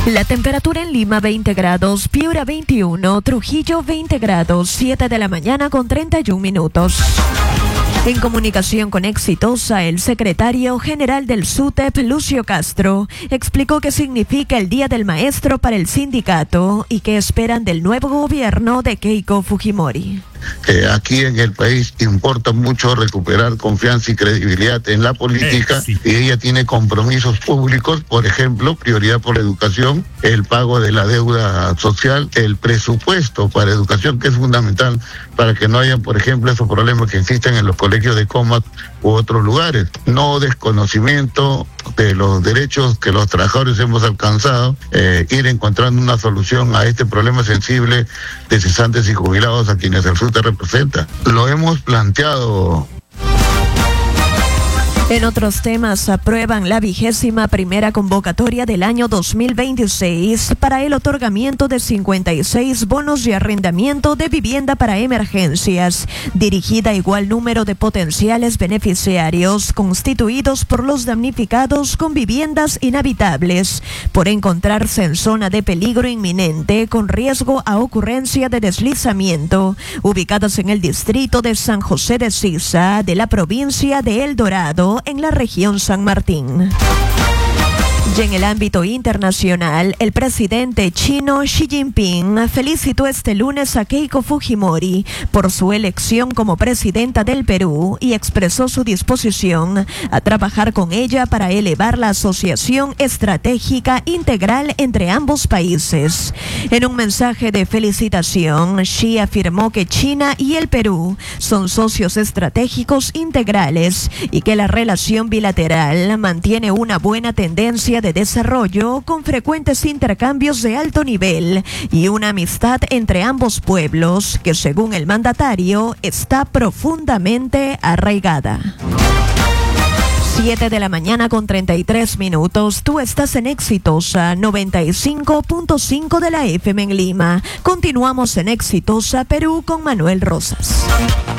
La temperatura en Lima 20 grados, Piura 21, Trujillo 20 grados, 7 de la mañana con 31 minutos. En comunicación con Exitosa, el secretario general del SUTEP, Lucio Castro, explicó qué significa el Día del Maestro para el sindicato y qué esperan del nuevo gobierno de Keiko Fujimori. Aquí en el país importa mucho recuperar confianza y credibilidad en la política, y ella tiene compromisos públicos, por ejemplo, prioridad por la educación, el pago de la deuda social, el presupuesto para educación, que es fundamental para que no hayan, por ejemplo, esos problemas que existen en los colegios de Comas u otros lugares. No desconocimiento de los derechos que los trabajadores hemos alcanzado, ir encontrando una solución a este problema sensible de cesantes y jubilados a quienes el SUTEP representa. Lo hemos planteado. En otros temas, aprueban la 21ª convocatoria del año 2026 para el otorgamiento de 56 bonos de arrendamiento de vivienda para emergencias, dirigida a igual número de potenciales beneficiarios constituidos por los damnificados con viviendas inhabitables por encontrarse en zona de peligro inminente con riesgo a ocurrencia de deslizamiento, ubicadas en el distrito de San José de Sisa de la provincia de El Dorado, en la región San Martín. Y en el ámbito internacional, el presidente chino Xi Jinping felicitó este lunes a Keiko Fujimori por su elección como presidenta del Perú y expresó su disposición a trabajar con ella para elevar la asociación estratégica integral entre ambos países. En un mensaje de felicitación, Xi afirmó que China y el Perú son socios estratégicos integrales y que la relación bilateral mantiene una buena tendencia de desarrollo con frecuentes intercambios de alto nivel y una amistad entre ambos pueblos que, según el mandatario, está profundamente arraigada. 7 de la mañana con 33 minutos. Tú estás en Exitosa 95.5 de la FM en Lima. Continuamos en Exitosa Perú con Manuel Rosas.